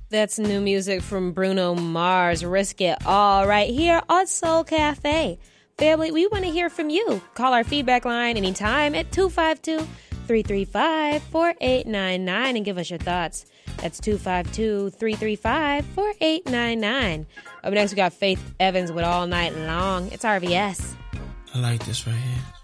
That's new music from Bruno Mars, Risk It All, right here on Soul Cafe. Family, we want to hear from you. Call our feedback line anytime at 252-335-4899 and give us your thoughts. That's 252-335-4899. Up next, we got Faith Evans with All Night Long. It's RVS. I like this right here.